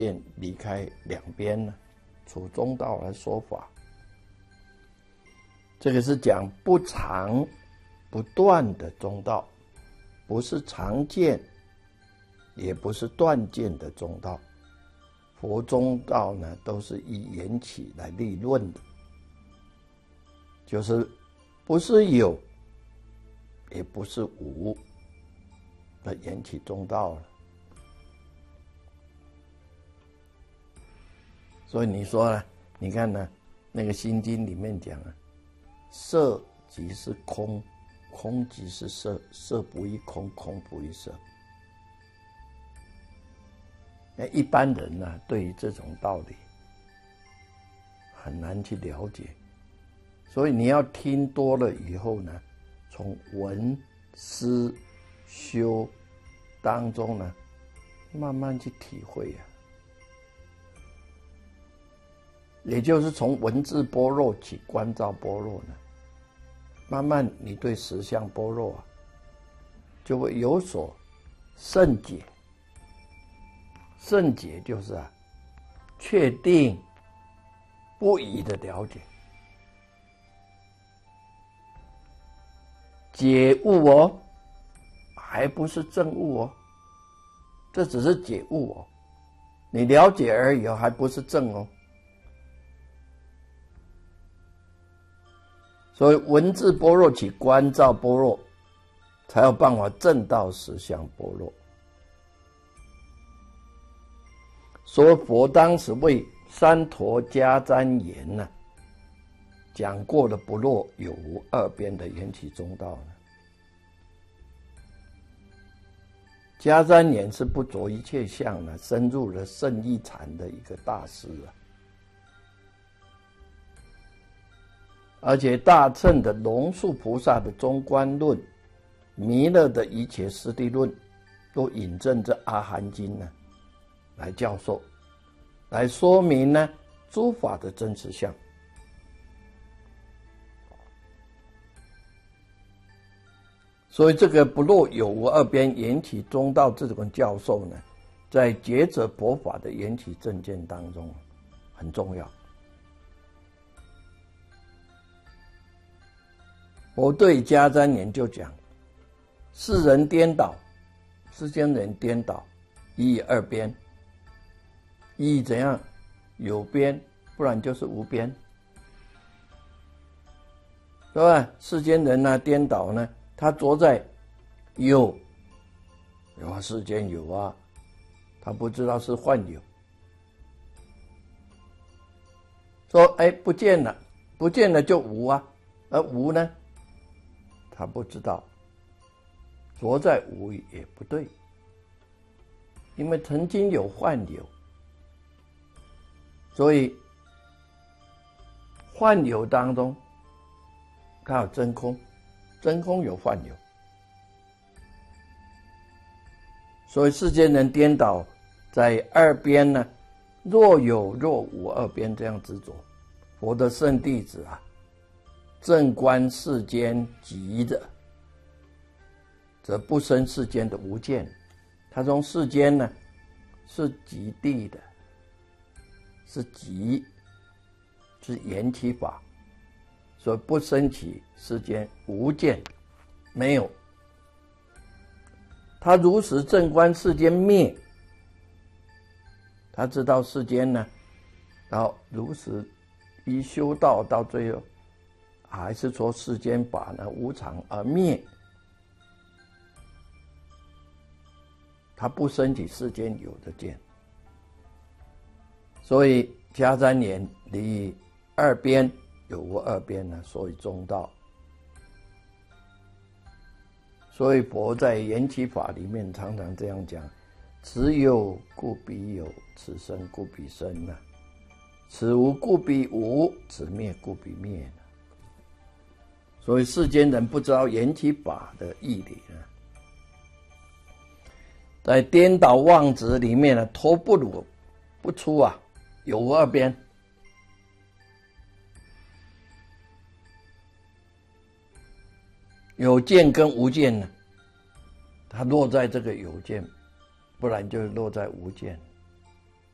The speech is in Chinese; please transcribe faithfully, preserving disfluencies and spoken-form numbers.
便离开两边呢，处中道来说法。这个是讲不常不断的中道，不是常见，也不是断见的中道。佛中道呢，都是以缘起来立论的，就是不是有，也不是无的缘起中道了。所以你说呢？你看呢？那个《心经》里面讲啊，色即是空，空即是色，色不异空，空不异色。那一般人呢、啊，对于这种道理很难去了解，所以你要听多了以后呢，从闻、思、修当中呢，慢慢去体会啊。也就是从文字般若起观照般若呢，慢慢你对实相般若啊，就会有所甚解。甚解就是啊，确定不疑的了解。解悟哦，还不是证悟哦，这只是解悟哦，你了解而已哦，还不是证哦。所以文字般若起观照般若，才有办法证到实相般若。所以佛当时为三陀迦旃延呢，讲过了不落有无二边的缘起中道呢。迦旃延是不着一切相呢，深入了圣义禅的一个大师啊。而且大乘的龙树菩萨的中观论、弥勒的一切实地论，都引证这阿含经呢，来教授，来说明呢诸法的真实相。所以这个不落有无二边缘起中道这种教授呢，在觉者佛法的缘起正见当中很重要。我对迦旃延就讲，世人颠倒，世间人颠倒，一二边，一怎样有边，不然就是无边，对吧？世间人呢、啊、颠倒呢，他着在有，有啊，世间有啊，他不知道是幻有。说哎不见了，不见了就无啊，而无呢？他不知道，着在无也不对，因为曾经有幻有，所以幻有当中，它有真空，真空有幻有，所以世间人颠倒在二边呢，若有若无二边这样执着。佛的圣弟子啊，正观世间极的，则不生世间的无见。他从世间呢是极地的，是极，是缘起法，所以不生起世间无见，没有。他如实正观世间灭，他知道世间呢，然后如实一修道到最后，还是说世间法呢无常而灭，他不生起世间有的见。所以迦旃延离二边有无二边呢，所以中道。所以佛在缘起法里面常常这样讲：此有故彼有，此生故彼生呢、啊；此无故彼无，此灭故彼灭呢。所以世间人不知道缘起法的义理呢，在颠倒妄执里面呢，脱不入不出啊，有无二边。有见跟无见呢，它落在这个有见，不然就落在无见。